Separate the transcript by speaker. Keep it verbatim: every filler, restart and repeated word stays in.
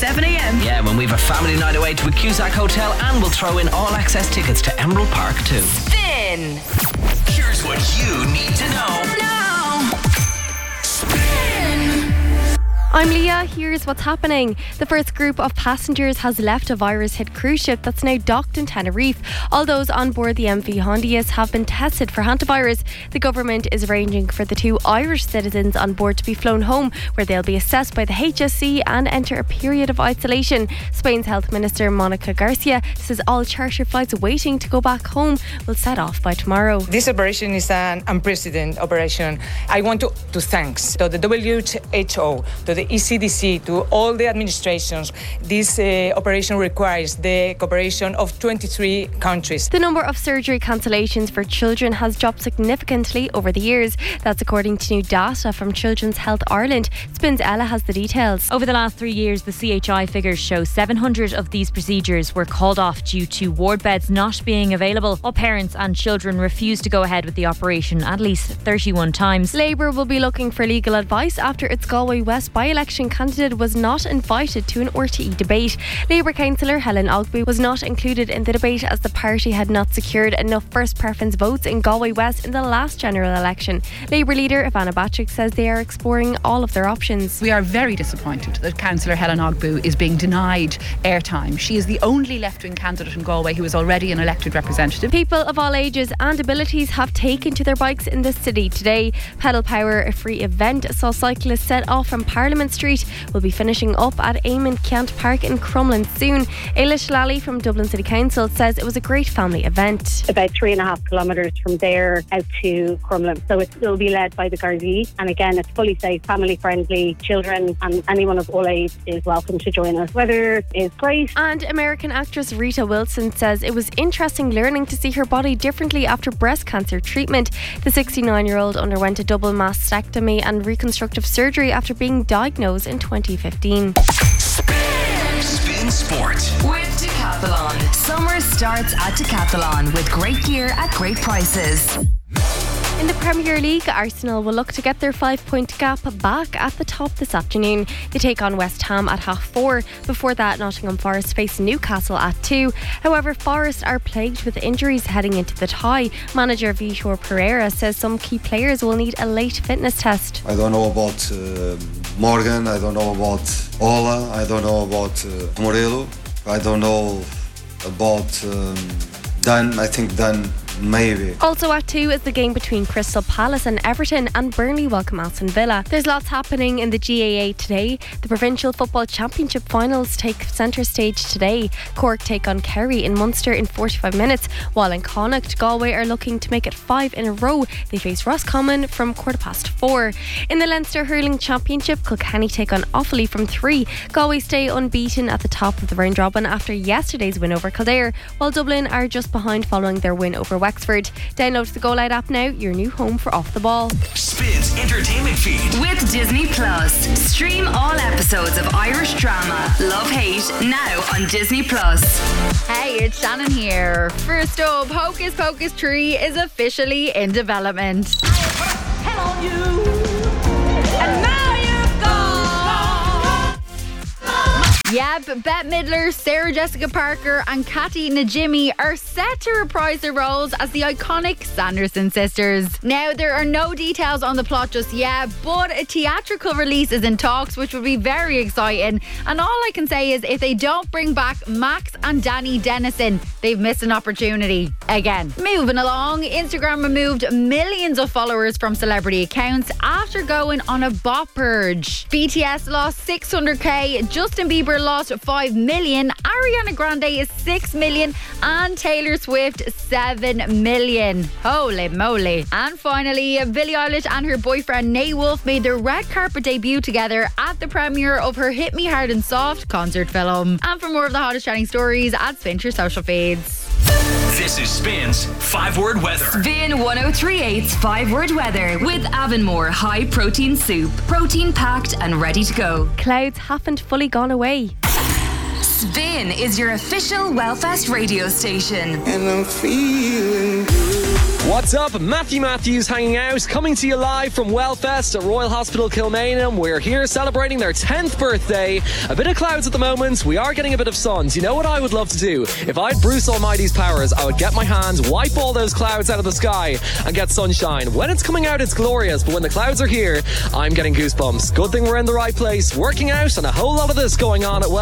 Speaker 1: seven a.m.
Speaker 2: Yeah, when we have a family night away to a Cusack Hotel, and we'll throw in all access tickets to Emerald Park too.
Speaker 1: Spin.
Speaker 3: Here's what you need to know.
Speaker 1: Now.
Speaker 4: I'm Leah, here's what's happening. The first group of passengers has left a virus-hit cruise ship that's now docked in Tenerife. All those on board the M V Hondius have been tested for hantavirus. The government is arranging for the two Irish citizens on board to be flown home, where they'll be assessed by the H S C and enter a period of isolation. Spain's Health Minister Monica Garcia says all charter flights waiting to go back home will set off by tomorrow.
Speaker 5: This operation is an unprecedented operation. I want to, to thank to the W H O, to the E C D C, to all the administrations. This uh, operation requires the cooperation of twenty-three countries.
Speaker 4: The number of surgery cancellations for children has dropped significantly over the years. That's according to new data from Children's Health Ireland. Spins Ella has the details.
Speaker 6: Over the last three years, the C H I figures show seven hundred of these procedures were called off due to ward beds not being available, while parents and children refused to go ahead with the operation at least thirty-one times.
Speaker 4: Labour will be looking for legal advice after its Galway West by-election candidate was not invited to an R T E debate. Labour councillor Helen Ogby was not included in the debate as the party had not secured enough first preference votes in Galway West in the last general election. Labour leader Ivana Bacik says they are exploring all of their options.
Speaker 7: We are very disappointed that councillor Helen Ogbu is being denied airtime. She is the only left-wing candidate in Galway who is already an elected representative.
Speaker 4: People of all ages and abilities have taken to their bikes in the city today. Pedal Power, a free event, saw cyclists set off from Parliament Street, will be finishing up at Eamon Keant Park in Crumlin soon. Ailish Lally from Dublin City Council says it was a great family event.
Speaker 8: About three and a half kilometres from there out to Crumlin, so it will be led by the Gardaí, and again it's fully safe, family friendly. Children and anyone of all age is welcome to join us. Weather is great.
Speaker 4: And American actress Rita Wilson says it was interesting learning to see her body differently after breast cancer treatment. The sixty-nine year old underwent a double mastectomy and reconstructive surgery after being diagnosed in twenty fifteen.
Speaker 3: Spin Sport
Speaker 1: With Decathlon. Summer starts at Decathlon with great gear at great prices.
Speaker 4: In the Premier League, Arsenal will look to get their five-point gap back at the top this afternoon. They take on West Ham at half four. Before that, Nottingham Forest face Newcastle at two. However, Forest are plagued with injuries heading into the tie. Manager Vitor Pereira says some key players will need a late fitness test.
Speaker 9: I don't know about uh, Morgan, I don't know about Ola, I don't know about uh, Morello, I don't know about um, Dan, I think Dan maybe.
Speaker 4: Also at two is the game between Crystal Palace and Everton, and Burnley welcome Aston Villa. There's lots happening in the G A A today. The Provincial Football Championship finals take centre stage today. Cork take on Kerry in Munster in forty-five minutes, while in Connacht, Galway are looking to make it five in a row. They face Roscommon from quarter past four. In the Leinster Hurling Championship, Kilkenny take on Offaly from three. Galway stay unbeaten at the top of the round robin after yesterday's win over Kildare, while Dublin are just behind following their win over Wexford. Download the Go Loud app now, your new home for Off the Ball.
Speaker 3: Spins entertainment feed
Speaker 1: with Disney Plus. Stream all episodes of Irish drama Love Hate now on Disney Plus.
Speaker 10: Hey, it's Shannon here. First up, Hocus Pocus three is officially in development.
Speaker 1: Hello, you. And now you've gone.
Speaker 10: Yep, Bette Midler, Sarah Jessica Parker and Katy Najimy are set to reprise their roles as the iconic Sanderson sisters. Now, there are no details on the plot just yet, but a theatrical release is in talks, which would be very exciting. And all I can say is if they don't bring back Max and Danny Dennison, they've missed an opportunity again. Moving along, Instagram removed millions of followers from celebrity accounts after going on a bot purge. B T S lost six hundred k, Justin Bieber lost five million, Ariana Grande is six million, and Taylor Swift seven million. Holy moly. And finally, Billie Eilish and her boyfriend Nate Wolff made their red carpet debut together at the premiere of her Hit Me Hard and Soft concert film. And for more of the hottest trending stories, add Spin to your social feeds.
Speaker 3: This is Spin's five word weather.
Speaker 1: Spin one oh three point eight's five word weather with Avonmore High Protein Soup. Protein packed and ready to go.
Speaker 4: Clouds haven't fully gone away.
Speaker 1: Spin is your official Wellfest radio station.
Speaker 11: And I'm feeling good. What's up? Matthew Matthews hanging out, coming to you live from Wellfest at Royal Hospital Kilmainham. We're here celebrating their tenth birthday. A bit of clouds at the moment. We are getting a bit of sun. Do you know what I would love to do? If I had Bruce Almighty's powers, I would get my hands, wipe all those clouds out of the sky and get sunshine. When it's coming out, it's glorious, but when the clouds are here, I'm getting goosebumps. Good thing we're in the right place, working out, and a whole lot of this going on at Well.